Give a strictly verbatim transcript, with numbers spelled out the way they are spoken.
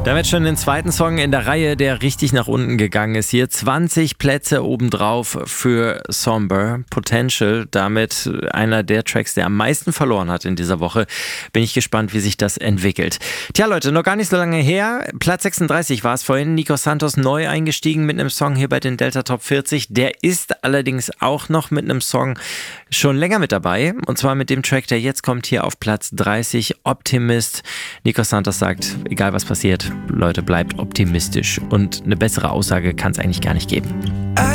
Damit schon den zweiten Song in der Reihe, der richtig nach unten gegangen ist. Hier zwanzig Plätze obendrauf für Somber Potential. Damit einer der Tracks, der am meisten verloren hat in dieser Woche. Bin ich gespannt, wie sich das entwickelt. Tja Leute, noch gar nicht so lange her. Platz sechsunddreißig war es vorhin. Nico Santos neu eingestiegen mit einem Song hier bei den Delta Top vierzig. Der ist allerdings auch noch mit einem Song schon länger mit dabei. Und zwar mit dem Track, der jetzt kommt, hier auf Platz dreißig. Optimist. Nico Santos sagt, egal was passiert, Leute, bleibt optimistisch. Und eine bessere Aussage kann es eigentlich gar nicht geben.